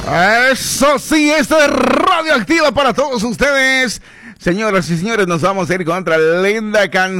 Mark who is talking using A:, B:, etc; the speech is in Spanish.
A: Eso sí, esto es Radioactiva para todos ustedes. Señoras y señores, nos vamos a ir con otra linda canción.